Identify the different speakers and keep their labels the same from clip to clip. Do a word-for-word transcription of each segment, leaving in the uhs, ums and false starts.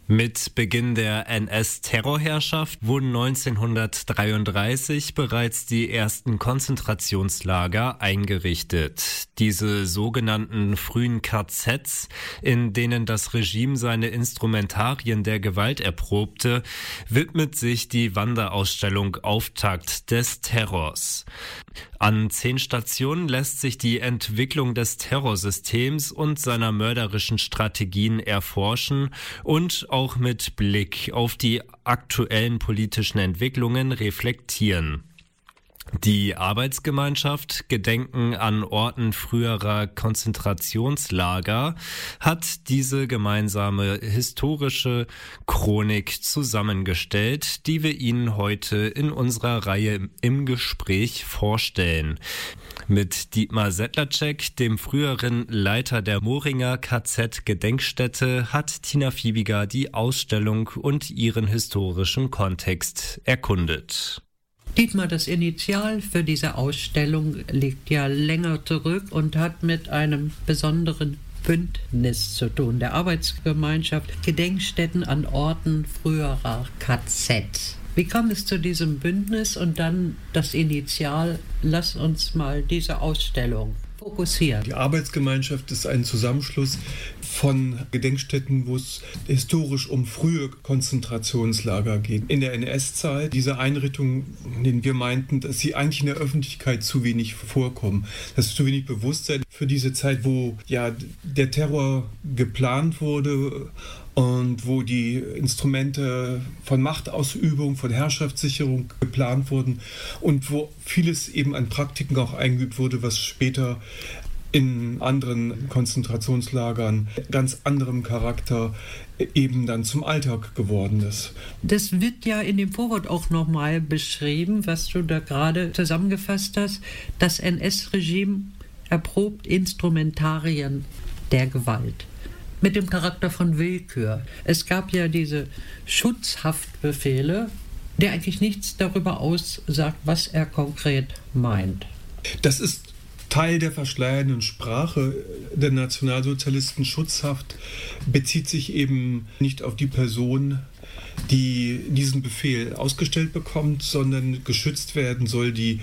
Speaker 1: Mit Beginn der N S-Terrorherrschaft wurden neunzehnhundertdreiunddreißig bereits die ersten Konzentrationslager eingerichtet. Diese sogenannten frühen K Zs, in denen das Regime seine Instrumentarien der Gewalt erprobte, widmet sich die Wanderausstellung Auftakt des Terrors. An zehn Stationen lässt sich die Entwicklung des Terrorsystems und seiner mörderischen Strategien erforschen und auch mit Blick auf die aktuellen politischen Entwicklungen reflektieren. Die Arbeitsgemeinschaft Gedenken an Orten früherer Konzentrationslager hat diese gemeinsame historische Chronik zusammengestellt, die wir Ihnen heute in unserer Reihe im Gespräch vorstellen. Mit Dietmar Sedlacek, dem früheren Leiter der Mohringer K Z-Gedenkstätte, hat Tina Fiebiger die Ausstellung und ihren historischen Kontext erkundet.
Speaker 2: Dietmar, das Initial für diese Ausstellung liegt ja länger zurück und hat mit einem besonderen Bündnis zu tun, der Arbeitsgemeinschaft Gedenkstätten an Orten früherer K Z. Wie kam es zu diesem Bündnis und dann das Initial? Lass uns mal diese Ausstellung fokussieren.
Speaker 3: Die Arbeitsgemeinschaft ist ein Zusammenschluss von Gedenkstätten, wo es historisch um frühe Konzentrationslager geht. In der N S-Zeit, diese Einrichtungen, in denen wir meinten, dass sie eigentlich in der Öffentlichkeit zu wenig vorkommen. Das ist zu wenig Bewusstsein für diese Zeit, wo ja der Terror geplant wurde und wo die Instrumente von Machtausübung, von Herrschaftssicherung geplant wurden und wo vieles eben an Praktiken auch eingeübt wurde, was später in anderen Konzentrationslagern ganz anderem Charakter eben dann zum Alltag geworden ist.
Speaker 2: Das wird ja in dem Vorwort auch nochmal beschrieben, was du da gerade zusammengefasst hast. Das N S-Regime erprobt Instrumentarien der Gewalt mit dem Charakter von Willkür. Es gab ja diese Schutzhaftbefehle, der eigentlich nichts darüber aussagt, was er konkret meint.
Speaker 3: Das ist Teil der verschleiernden Sprache der Nationalsozialisten. Schutzhaft bezieht sich eben nicht auf die Person, die diesen Befehl ausgestellt bekommt, sondern geschützt werden soll die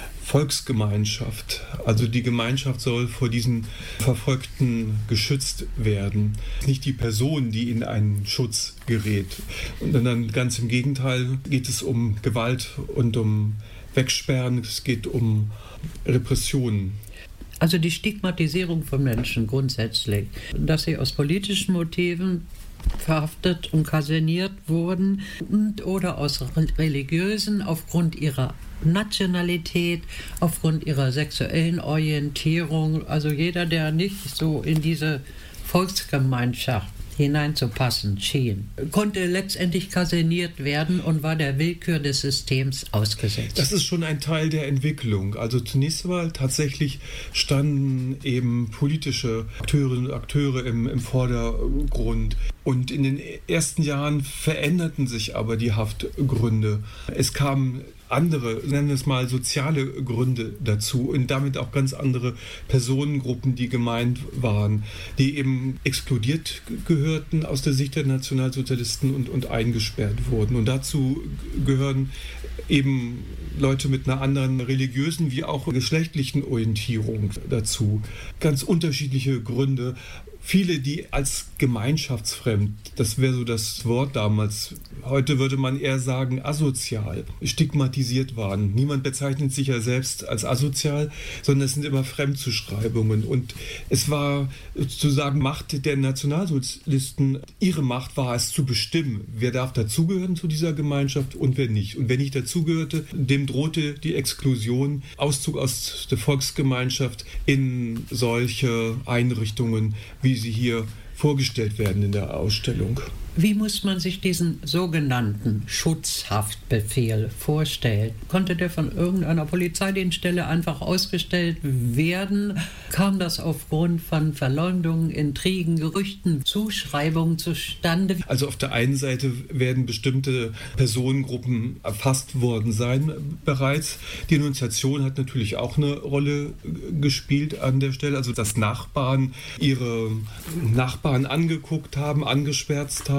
Speaker 3: Volksgemeinschaft. Also die Gemeinschaft soll vor diesen Verfolgten geschützt werden. Nicht die Person, die in einen Schutz gerät. Und dann ganz im Gegenteil geht es um Gewalt und um Wegsperren, es geht um Repressionen.
Speaker 2: Also die Stigmatisierung von Menschen grundsätzlich, dass sie aus politischen Motiven verhaftet und kaserniert wurden und oder aus religiösen aufgrund ihrer Nationalität, aufgrund ihrer sexuellen Orientierung. Also jeder, der nicht so in diese Volksgemeinschaft hineinzupassen schien, konnte letztendlich kaserniert werden und war der Willkür des Systems ausgesetzt.
Speaker 3: Das ist schon ein Teil der Entwicklung. Also zunächst einmal tatsächlich standen eben politische Akteurinnen und Akteure im, im Vordergrund. Und in den ersten Jahren veränderten sich aber die Haftgründe. Es kamen andere, nennen wir es mal, soziale Gründe dazu und damit auch ganz andere Personengruppen, die gemeint waren, die eben explodiert gehörten aus der Sicht der Nationalsozialisten und, und eingesperrt wurden. Und dazu gehören eben Leute mit einer anderen religiösen wie auch geschlechtlichen Orientierung dazu. Ganz unterschiedliche Gründe. Viele, die als gemeinschaftsfremd, das wäre so das Wort damals, heute würde man eher sagen asozial, stigmatisiert waren. Niemand bezeichnet sich ja selbst als asozial, sondern es sind immer Fremdzuschreibungen. Und es war sozusagen Macht der Nationalsozialisten, ihre Macht war es zu bestimmen, wer darf dazugehören zu dieser Gemeinschaft und wer nicht. Und wer nicht dazugehörte, dem drohte die Exklusion, Auszug aus der Volksgemeinschaft in solche Einrichtungen, wie sie hier vorgestellt werden in der Ausstellung.
Speaker 2: Wie muss man sich diesen sogenannten Schutzhaftbefehl vorstellen? Konnte der von irgendeiner Polizeidienststelle einfach ausgestellt werden? Kam das aufgrund von Verleumdungen, Intrigen, Gerüchten, Zuschreibungen zustande?
Speaker 3: Also auf der einen Seite werden bestimmte Personengruppen erfasst worden sein bereits. Die Denunziation hat natürlich auch eine Rolle gespielt an der Stelle. Also dass Nachbarn ihre Nachbarn angeguckt haben, angeschwärzt haben,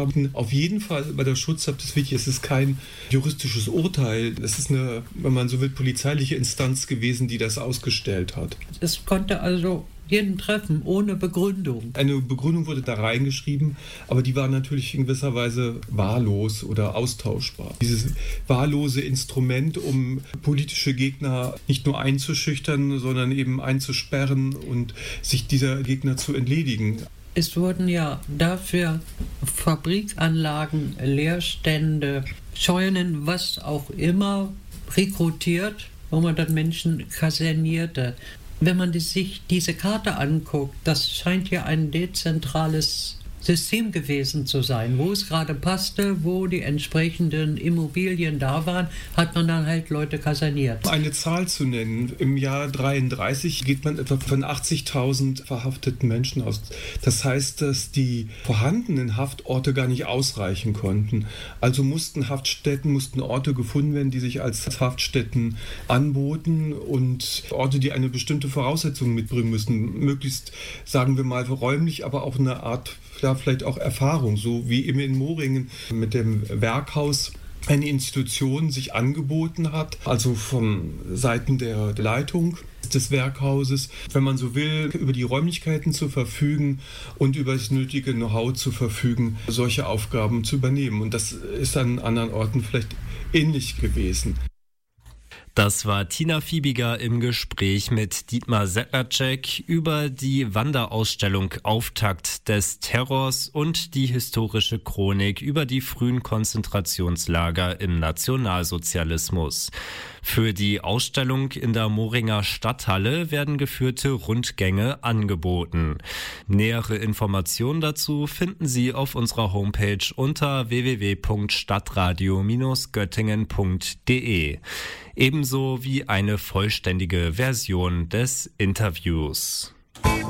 Speaker 3: haben. Auf jeden Fall bei der Schutzhaft ist wichtig, es ist kein juristisches Urteil. Es ist eine, wenn man so will, polizeiliche Instanz gewesen, die das ausgestellt hat.
Speaker 2: Es konnte also jeden treffen, ohne Begründung.
Speaker 3: Eine Begründung wurde da reingeschrieben, aber die war natürlich in gewisser Weise wahllos oder austauschbar. Dieses wahllose Instrument, um politische Gegner nicht nur einzuschüchtern, sondern eben einzusperren und sich dieser Gegner zu entledigen.
Speaker 2: Es wurden ja dafür Fabrikanlagen, Leerstände, Scheunen, was auch immer, rekrutiert, wo man dann Menschen kasernierte. Wenn man die, sich diese Karte anguckt, das scheint ja ein dezentrales System gewesen zu sein. Wo es gerade passte, wo die entsprechenden Immobilien da waren, hat man dann halt Leute kaserniert.
Speaker 3: Eine Zahl zu nennen, im Jahr dreiunddreißig geht man etwa von achtzigtausend verhafteten Menschen aus. Das heißt, dass die vorhandenen Haftorte gar nicht ausreichen konnten. Also mussten Haftstätten, mussten Orte gefunden werden, die sich als Haftstätten anboten und Orte, die eine bestimmte Voraussetzung mitbringen müssen. Möglichst, sagen wir mal, räumlich, aber auch eine Art, ja, vielleicht auch Erfahrung, so wie eben in Moringen mit dem Werkhaus eine Institution sich angeboten hat, also von Seiten der Leitung des Werkhauses, wenn man so will, über die Räumlichkeiten zu verfügen und über das nötige Know-how zu verfügen, solche Aufgaben zu übernehmen. Und das ist an anderen Orten vielleicht ähnlich gewesen.
Speaker 1: Das war Tina Fiebiger im Gespräch mit Dietmar Sedlacek über die Wanderausstellung Auftakt des Terrors und die historische Chronik über die frühen Konzentrationslager im Nationalsozialismus. Für die Ausstellung in der Moringer Stadthalle werden geführte Rundgänge angeboten. Nähere Informationen dazu finden Sie auf unserer Homepage unter w w w punkt stadtradio Bindestrich göttingen punkt d e. Ebenso wie eine vollständige Version des Interviews.